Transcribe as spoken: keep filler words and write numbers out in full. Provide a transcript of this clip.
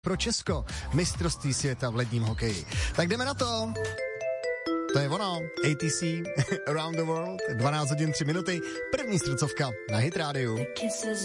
pro Česko mistrovství světa v ledním hokeji. Tak jdeme na to. To je ono, A T C, Around the World, dvanáct hodin tři minuty, první srdcovka na Hit rádiu.